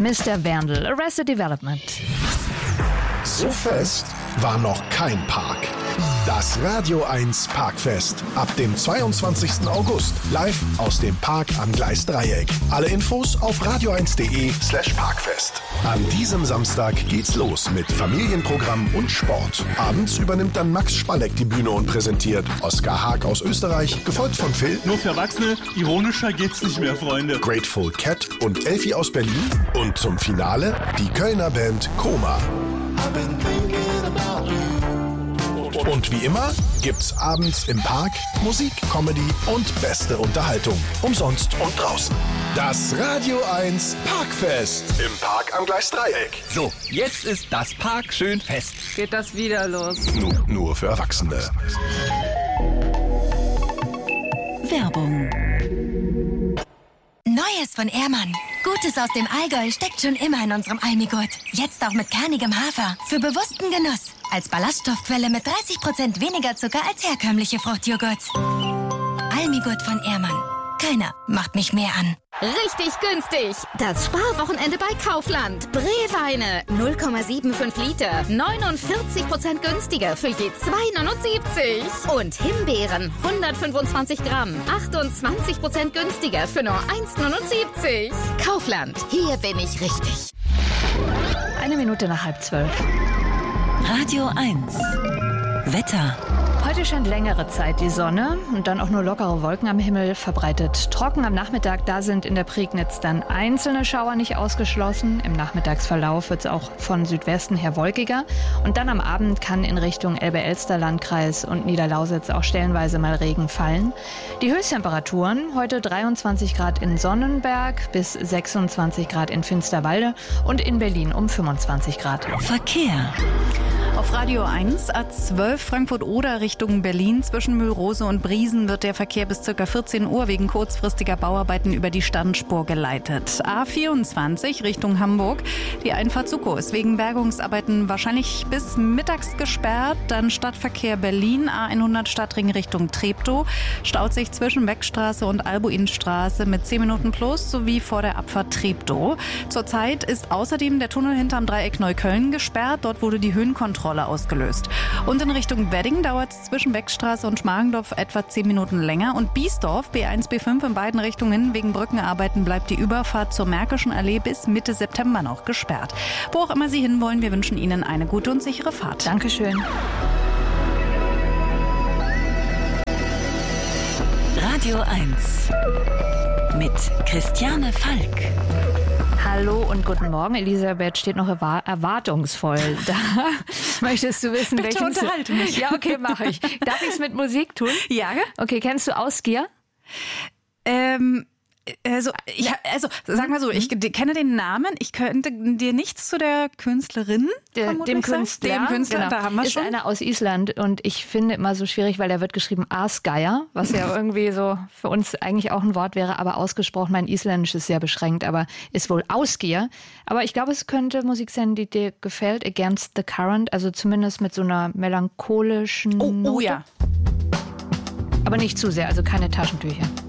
Mr. Vandal, Arrested Development. So fest war noch kein Park. Das Radio 1 Parkfest. Ab dem 22. August. Live aus dem Park am Gleisdreieck. Alle Infos auf radio1.de/parkfest. An diesem Samstag geht's los mit Familienprogramm und Sport. Abends übernimmt dann Max Spalleck die Bühne und präsentiert Oskar Haag aus Österreich, gefolgt von Phil. Nur für Erwachsene, ironischer geht's nicht mehr, Freunde. Grateful Cat und Elfie aus Berlin. Und zum Finale die Kölner Band Koma. Und wie immer gibt's abends im Park Musik, Comedy und beste Unterhaltung. Umsonst und draußen. Das Radio 1 Parkfest im Park am Gleisdreieck. So, jetzt ist das Park schön fest. Geht das wieder los? Nur für Erwachsene. Werbung. Neues von Ehrmann. Gutes aus dem Allgäu steckt schon immer in unserem Almigurt. Jetzt auch mit kernigem Hafer. Für bewussten Genuss. Als Ballaststoffquelle mit 30% weniger Zucker als herkömmliche Fruchtjoghurts. Almigurt von Ehrmann. Keiner macht mich mehr an. Richtig günstig. Das Sparwochenende bei Kaufland. Brewweine 0,75 Liter. 49% günstiger für je 2,79. Und Himbeeren 125 Gramm. 28% günstiger für nur 1,79. Kaufland. Hier bin ich richtig. 1 Minute nach 11:30. Radio 1. Wetter. Heute scheint längere Zeit die Sonne und dann auch nur lockere Wolken am Himmel, verbreitet trocken am Nachmittag. Da sind in der Prignitz dann einzelne Schauer nicht ausgeschlossen. Im Nachmittagsverlauf wird es auch von Südwesten her wolkiger. Und dann am Abend kann in Richtung Elbe-Elster-Landkreis und Niederlausitz auch stellenweise mal Regen fallen. Die Höchsttemperaturen heute 23 Grad in Sonnenberg bis 26 Grad in Finsterwalde und in Berlin um 25 Grad. Verkehr. Auf Radio 1 A12 Frankfurt-Oder Richtung Berlin zwischen Mühlrose und Briesen wird der Verkehr bis ca. 14 Uhr wegen kurzfristiger Bauarbeiten über die Standspur geleitet. A24 Richtung Hamburg. Die Einfahrt Suckow ist wegen Bergungsarbeiten wahrscheinlich bis mittags gesperrt. Dann Stadtverkehr Berlin, A100 Stadtring Richtung Treptow. Staut sich zwischen Beckstraße und Albuinstraße mit 10 Minuten plus sowie vor der Abfahrt Treptow. Zurzeit ist außerdem der Tunnel hinterm Dreieck Neukölln gesperrt. Dort wurde die Höhenkontrolle ausgelöst. Und in Richtung Wedding dauert es zwischen Beckstraße und Schmargendorf etwa 10 Minuten länger. Und Biesdorf, B1, B5 in beiden Richtungen wegen Brückenarbeiten bleibt die Überfahrt zur Märkischen Allee bis Mitte September noch gesperrt. Wo auch immer Sie hinwollen, wir wünschen Ihnen eine gute und sichere Fahrt. Dankeschön. Radio 1 mit Christiane Falk. Hallo und guten Morgen. Elisabeth steht noch erwartungsvoll da. Möchtest du wissen, Bitte unterhalte mich. Ja, okay, mache ich. Darf ich es mit Musik tun? Ja. Okay, kennst du Ausgier? Sag mal so, ich kenne den Namen, ich könnte dir nichts zu der Künstlerin Dem Künstler, genau. Da haben wir ist schon. einer aus Island und ich finde immer so schwierig, weil der wird geschrieben Asgeir, was ja irgendwie so für uns eigentlich auch ein Wort wäre, aber ausgesprochen, mein Isländisch ist sehr beschränkt, aber ist wohl Ausgier. Aber ich glaube, es könnte Musik sein, die dir gefällt, Against the Current, also zumindest mit so einer melancholischen Note. Oh ja. Aber nicht zu sehr, also keine Taschentücher.